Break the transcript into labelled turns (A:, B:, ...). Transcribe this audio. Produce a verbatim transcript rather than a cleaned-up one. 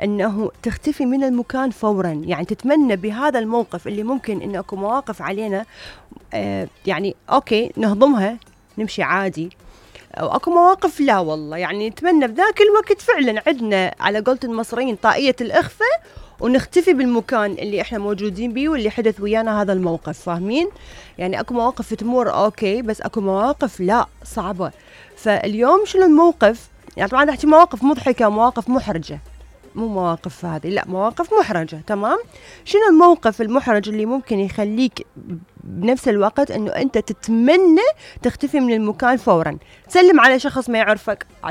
A: أنه تختفي من المكان فورا. يعني تتمنى بهذا الموقف اللي ممكن أن أكو مواقف علينا آه يعني أوكي نهضمها نمشي عادي، أو أكو مواقف لا والله يعني نتمنى بذاك الوقت فعلا عندنا على قولة المصريين طاقية الإخفاء ونختفي بالمكان اللي إحنا موجودين بيه واللي حدث ويانا هذا الموقف. فاهمين؟ يعني أكو مواقف تمر أوكي، بس أكو مواقف لا صعبة. فاليوم شنو الموقف؟ يعني طبعا نحكي مواقف مضحكة، مواقف محرجة، مو مواقف هذه لا، مواقف محرجة. تمام؟ شنو الموقف المحرج اللي ممكن يخليك بنفس الوقت انه انت تتمنى تختفي من المكان فورا؟ تسلم على شخص ما يعرفك،